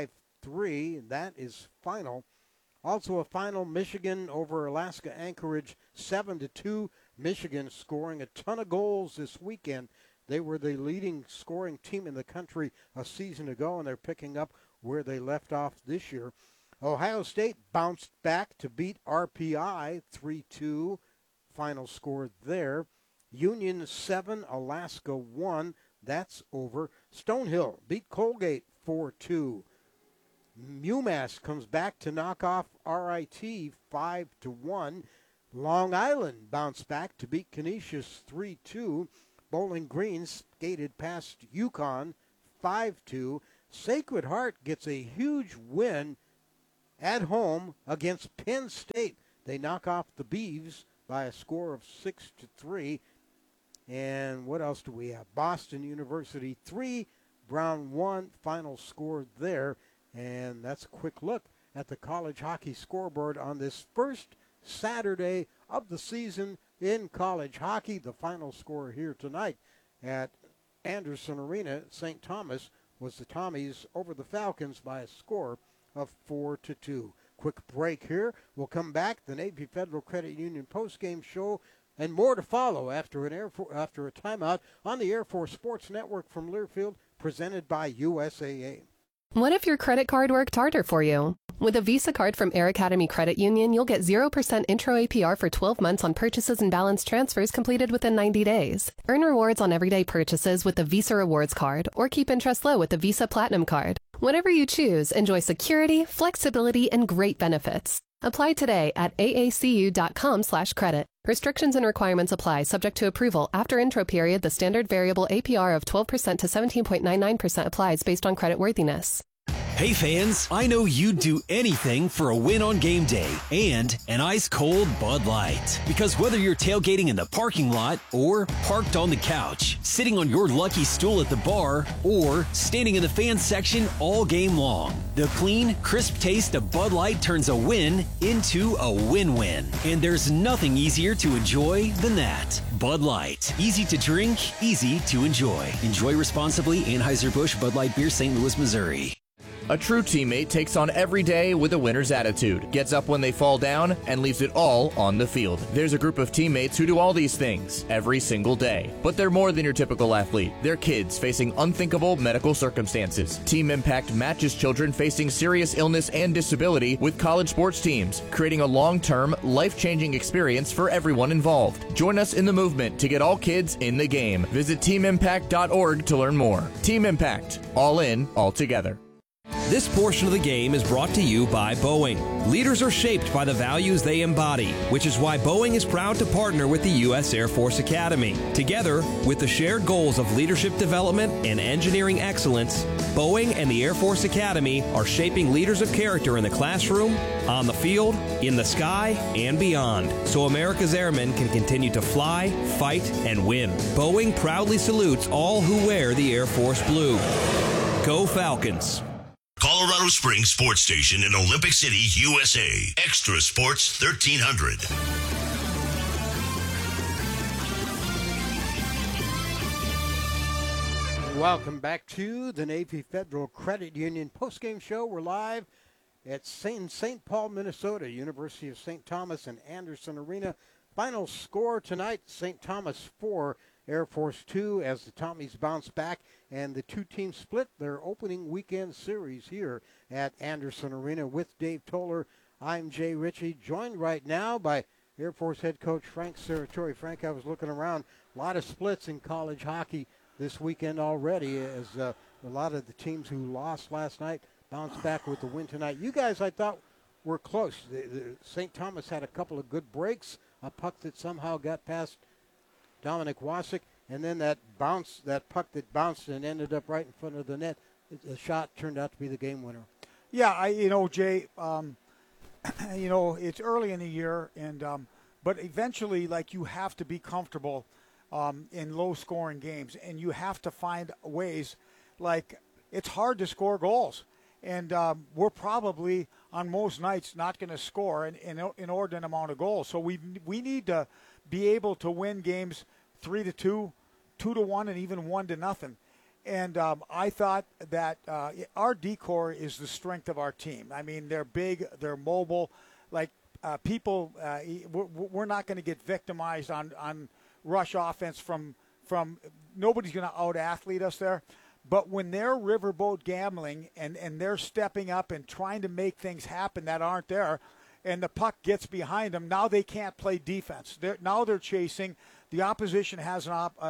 5-3. That is final. Also a final, Michigan over Alaska Anchorage 7-2. Michigan scoring a ton of goals this weekend. They were the leading scoring team in the country a season ago, and they're picking up where they left off this year. Ohio State bounced back to beat RPI 3-2. Final score there. Union 7, Alaska 1. That's over. Stonehill beat Colgate 4-2. UMass comes back to knock off RIT 5-1. Long Island bounced back to beat Canisius 3-2. Bowling Green skated past UConn 5-2. Sacred Heart gets a huge win at home against Penn State. They knock off the Beavs by a score of 6-3. And what else do we have? Boston University 3, Brown 1, final score there. And that's a quick look at the college hockey scoreboard on this first Saturday of the season in college hockey. The final score here tonight at Anderson Arena, St. Thomas, was the Tommies over the Falcons by a score of 4-2. Quick break here. We'll come back. The Navy Federal Credit Union postgame show and more to follow after after a timeout on the Air Force Sports Network from Learfield, presented by USAA. What if your credit card worked harder for you? With a Visa card from Air Academy Credit Union, you'll get 0% intro APR for 12 months on purchases and balance transfers completed within 90 days. Earn rewards on everyday purchases with the Visa Rewards Card, or keep interest low with the Visa Platinum Card. Whatever you choose, enjoy security, flexibility, and great benefits. Apply today at aacu.com/credit. Restrictions and requirements apply, subject to approval. After intro period, the standard variable APR of 12% to 17.99% applies based on creditworthiness. Hey fans, I know you'd do anything for a win on game day and an ice-cold Bud Light. Because whether you're tailgating in the parking lot or parked on the couch, sitting on your lucky stool at the bar, or standing in the fan section all game long, the clean, crisp taste of Bud Light turns a win into a win-win. And there's nothing easier to enjoy than that. Bud Light. Easy to drink, easy to enjoy. Enjoy responsibly. Anheuser-Busch Bud Light Beer, St. Louis, Missouri. A true teammate takes on every day with a winner's attitude, gets up when they fall down, and leaves it all on the field. There's a group of teammates who do all these things every single day. But they're more than your typical athlete. They're kids facing unthinkable medical circumstances. Team Impact matches children facing serious illness and disability with college sports teams, creating a long-term, life-changing experience for everyone involved. Join us in the movement to get all kids in the game. Visit teamimpact.org to learn more. Team Impact. All in, all together. This portion of the game is brought to you by Boeing. Leaders are shaped by the values they embody, which is why Boeing is proud to partner with the U.S. Air Force Academy. Together, with the shared goals of leadership development and engineering excellence, Boeing and the Air Force Academy are shaping leaders of character in the classroom, on the field, in the sky, and beyond, so America's airmen can continue to fly, fight, and win. Boeing proudly salutes all who wear the Air Force blue. Go Falcons! Colorado Springs Sports Station in Olympic City, USA. Extra Sports 1300. Welcome back to the Navy Federal Credit Union postgame show. We're live at St. Paul, Minnesota, University of St. Thomas and Anderson Arena. Final score tonight, St. Thomas 4, Air Force 2, as the Tommies bounce back and the two teams split their opening weekend series here at Anderson Arena. With Dave Toller, I'm Jay Ritchie, joined right now by Air Force head coach Frank Serratore. Frank, I was looking around, a lot of splits in college hockey this weekend already, as a lot of the teams who lost last night bounced back with the win tonight. You guys, I thought, were close. St. Thomas had a couple of good breaks, a puck that somehow got past Dominic Wasik, and then that puck that bounced and ended up right in front of the net. The shot turned out to be the game winner. Yeah, Jay, it's early in the year, and but eventually, you have to be comfortable in low-scoring games, and you have to find ways. It's hard to score goals, and we're probably on most nights not going to score an inordinate amount of goals. So we need to be able to win games 3-2, 2-1, and even 1-0. And I thought that our decor is the strength of our team. I mean, they're big, they're mobile. People, we're not going to get victimized on rush offense from nobody's going to out-athlete us there. But when they're riverboat gambling and they're stepping up and trying to make things happen that aren't there, and the puck gets behind them, now they can't play defense. Now they're chasing. The opposition has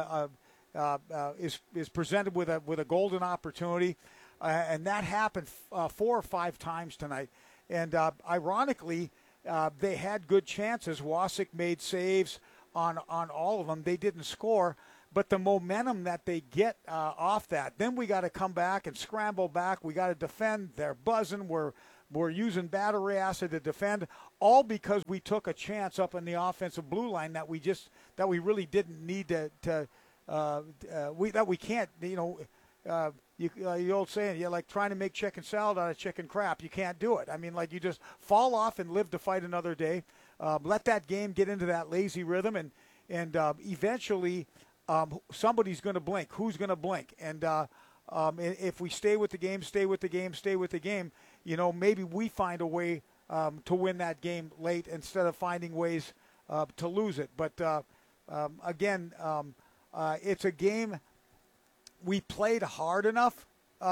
is presented with a golden opportunity, and that happened 4 or 5 times tonight. And ironically, they had good chances. Wasik made saves on all of them. They didn't score, but the momentum that they get off that, then we got to come back and scramble back. We got to defend. They're buzzing. We're using battery acid to defend, all because we took a chance up in the offensive blue line that we really didn't need that we can't, the old saying, you're like trying to make chicken salad out of chicken crap. You can't do it. I mean, like, you just fall off and live to fight another day. Let that game get into that lazy rhythm, and eventually somebody's going to blink. Who's going to blink? And if we stay with the game, maybe we find a way to win that game late instead of finding ways to lose it. But again, it's a game we played hard enough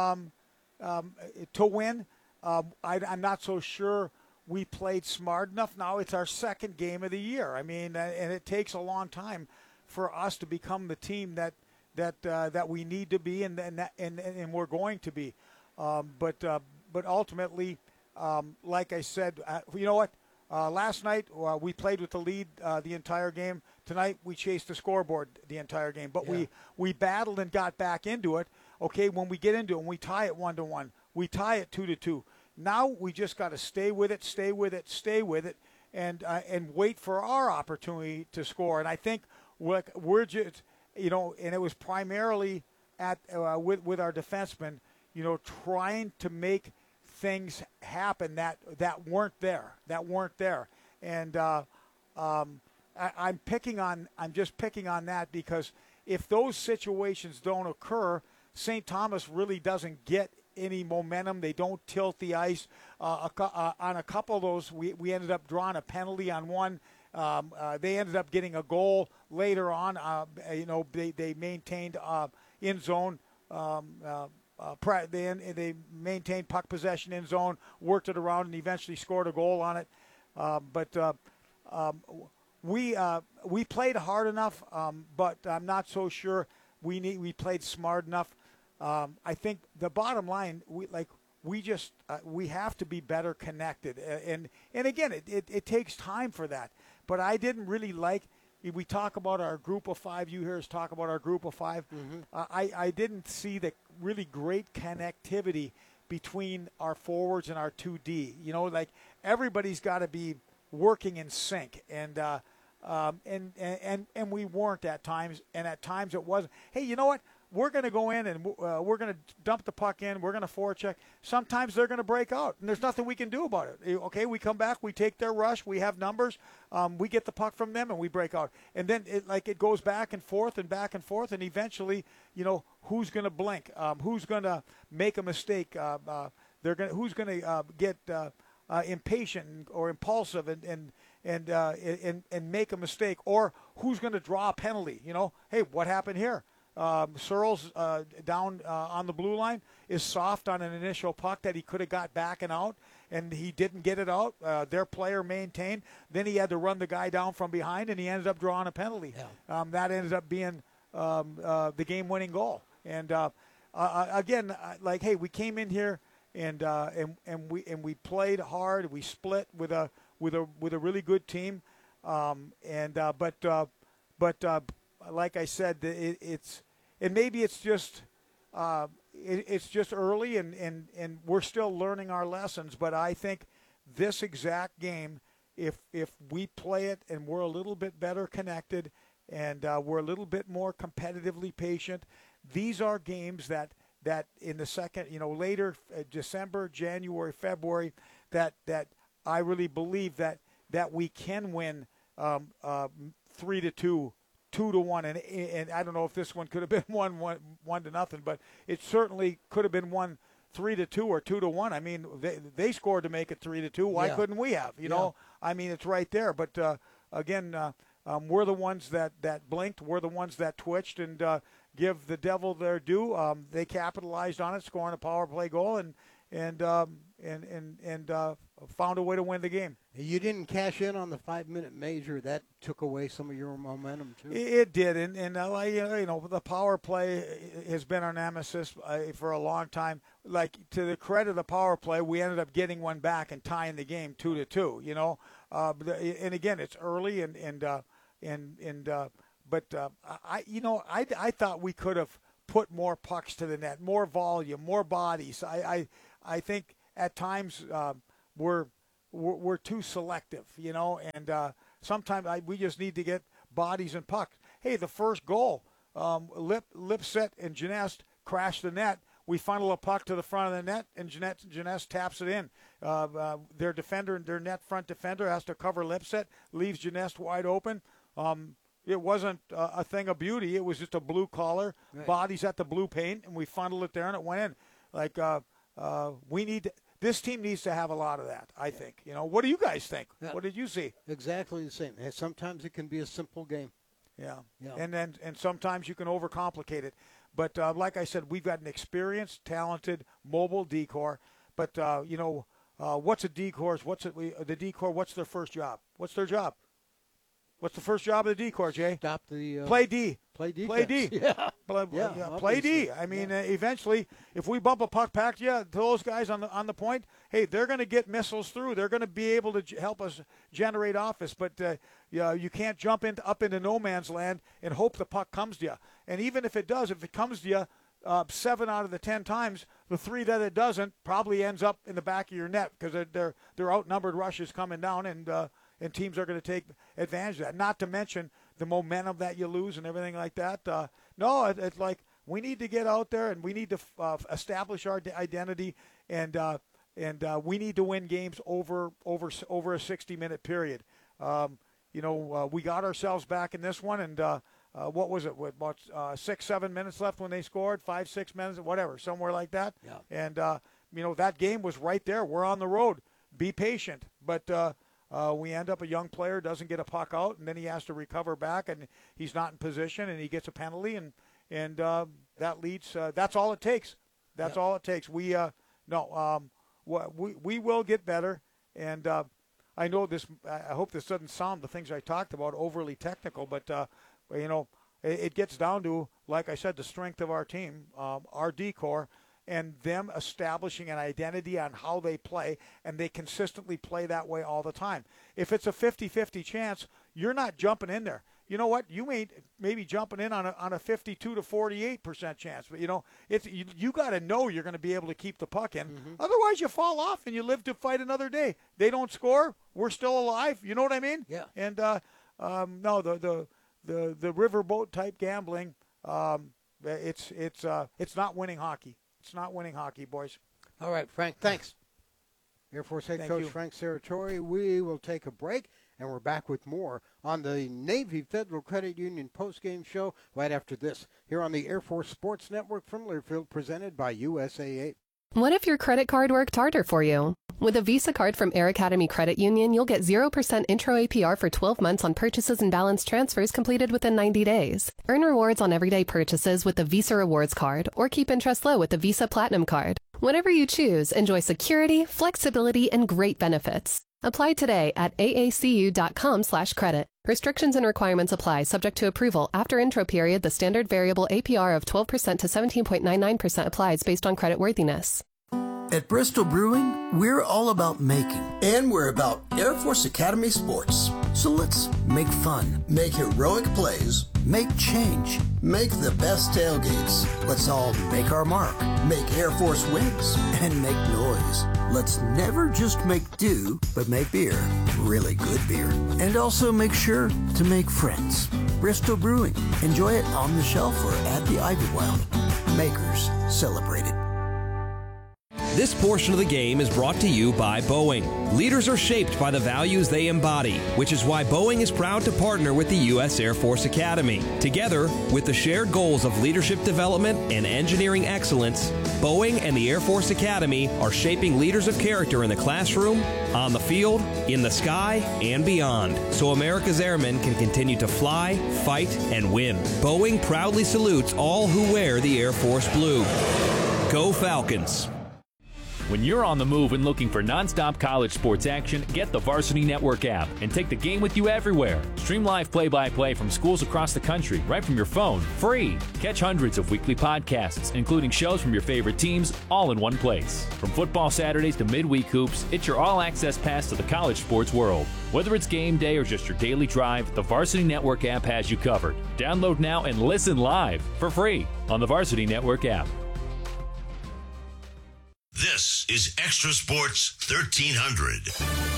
to win. I'm not so sure we played smart enough. Now it's our second game of the year. I mean, and it takes a long time for us to become the team that we need to be, and we're going to be. But ultimately, like I said, you know what? Last night we played with the lead the entire game. Tonight we chased the scoreboard the entire game. But we battled and got back into it. Okay, when we get into it, and we tie it 1-1, we tie it 2-2. Now we just got to stay with it, and wait for our opportunity to score. And I think we're just, and it was primarily with our defensemen, trying to make things happen that weren't there. And I'm just picking on that because if those situations don't occur, St. Thomas really doesn't get any momentum. They don't tilt the ice. On a couple of those, we ended up drawing a penalty on one. They ended up getting a goal later on. They maintained in zone. They maintained puck possession in zone, worked it around, and eventually scored a goal on it. But we played hard enough, but I'm not so sure we played smart enough. I think the bottom line, we have to be better connected, and again, it takes time for that. But I didn't really like. We talk about our group of five. You hear us talk about our group of five. Mm-hmm. I didn't see the really great connectivity between our forwards and our 2D. Everybody's got to be working in sync, and we weren't at times, and at times it wasn't. Hey, you know what? We're going to go in and we're going to dump the puck in. We're going to forecheck. Sometimes they're going to break out, and there's nothing we can do about it. Okay, we come back, we take their rush, we have numbers, we get the puck from them, and we break out. And then it goes back and forth, and eventually, who's going to blink? Who's going to make a mistake? Who's going to get impatient or impulsive and make a mistake? Or who's going to draw a penalty? Hey, what happened here? Searles down on the blue line is soft on an initial puck that he could have got back and out, and he didn't get it out. Their player maintained. Then he had to run the guy down from behind, and he ended up drawing a penalty. Yeah. That ended up being the game-winning goal. And again, hey, we came in here and we played hard. We split with a really good team. But like I said, maybe it's just early, and we're still learning our lessons. But I think this exact game, if we play it and we're a little bit better connected, and we're a little bit more competitively patient, these are games that in the second, later December, January, February, that I really believe that we can win 3-2. 2-1, and I don't know if this one could have been 1-0, but it certainly could have been 3-2 or 2-1. I mean, they scored to make it 3-2. Why couldn't we have? I mean, it's right there. But again, we're the ones that blinked. We're the ones that twitched, and give the Devil their due. They capitalized on it, scoring a power play goal, and found a way to win the game. You didn't cash in on the 5-minute major. That took away some of your momentum too. It did, and the power play has been our nemesis for a long time. Like, to the credit of the power play, we ended up getting one back and tying the game 2-2. And again, it's early, But I thought we could have put more pucks to the net, more volume, more bodies. I think at times we're too selective, and sometimes we just need to get bodies and pucks. Hey, the first goal, Lipset and Genest crashed the net. We funnel a puck to the front of the net, and Genest taps it in. Their defender, their net front defender, has to cover Lipset, leaves Genest wide open. It wasn't a thing of beauty. It was just a blue collar, right. Bodies at the blue paint, and we funneled it there, and it went in. Like this team needs to have a lot of that, I think. What do you guys think? Yeah. What did you see? Exactly the same. And sometimes it can be a simple game. Yeah. And sometimes you can overcomplicate it. But like I said, we've got an experienced, talented, mobile decor. But what's a decor? The decor? What's their first job? What's their job? What's the first job of the decor, Jay? Stop the play D. Play defense. Play D. Yeah. Play D. I mean, eventually, if we bump a puck back to those guys on the point, hey, they're going to get missiles through. They're going to be able to help us generate offense. But you can't jump up into no man's land and hope the puck comes to you. And even if it does, if it comes to you 7 out of the 10 times, the 3 that it doesn't probably ends up in the back of your net because they're outnumbered rushes coming down, and teams are going to take advantage of that. Not to mention the momentum that you lose and everything like that. It's like we need to get out there and we need to establish our identity, and we need to win games over a 60-minute period. We got ourselves back in this one, and what was it? With about 6-7 minutes left when they scored, 5-6 minutes, whatever, somewhere like that. Yeah. And that game was right there. We're on the road. Be patient, but. We end up a young player doesn't get a puck out, and then he has to recover back, and he's not in position, and he gets a penalty, and that leads. That's all it takes. That's all it takes. We will get better, and I know this. I hope this doesn't sound the things I talked about overly technical, but it gets down to, like I said, the strength of our team, our decor. And them establishing an identity on how they play, and they consistently play that way all the time. If it's a 50-50 chance, you're not jumping in there. You know what? You may be jumping in on a 52 to 48% chance, but you got to know you're going to be able to keep the puck in. Mm-hmm. Otherwise, you fall off and you live to fight another day. They don't score, we're still alive. You know what I mean? Yeah. And no, the riverboat type gambling, it's not winning hockey. It's not winning hockey, boys. All right, Frank, thanks. Air Force Head Coach Frank Serratore. We will take a break, and we're back with more on the Navy Federal Credit Union postgame show right after this, here on the Air Force Sports Network from Learfield, presented by USAA. What if your credit card worked harder for you? With a Visa card from Air Academy Credit Union, you'll get 0% intro APR for 12 months on purchases and balance transfers completed within 90 days. Earn rewards on everyday purchases with the Visa Rewards Card, or keep interest low with the Visa Platinum Card. Whatever you choose, enjoy security, flexibility, and great benefits. Apply today at aacu.com/credit. Restrictions and requirements apply, subject to approval. After intro period, the standard variable APR of 12% to 17.99% applies based on creditworthiness. At Bristol Brewing, we're all about making. And we're about Air Force Academy sports. So let's make fun, make heroic plays, make change, make the best tailgates. Let's all make our mark, make Air Force wins, and make noise. Let's never just make do, but make beer, really good beer. And also make sure to make friends. Bristol Brewing. Enjoy it on the shelf or at the Ivywild. Makers celebrate it. This portion of the game is brought to you by Boeing. Leaders are shaped by the values they embody, which is why Boeing is proud to partner with the U.S. Air Force Academy. Together, with the shared goals of leadership development and engineering excellence, Boeing and the Air Force Academy are shaping leaders of character in the classroom, on the field, in the sky, and beyond, so America's airmen can continue to fly, fight, and win. Boeing proudly salutes all who wear the Air Force blue. Go Falcons! When you're on the move and looking for nonstop college sports action, get the Varsity Network app and take the game with you everywhere. Stream live play-by-play from schools across the country right from your phone, free. Catch hundreds of weekly podcasts, including shows from your favorite teams, all in one place. From football Saturdays to midweek hoops, it's your all-access pass to the college sports world. Whether it's game day or just your daily drive, the Varsity Network app has you covered. Download now and listen live for free on the Varsity Network app. This is Extra Sports 1300.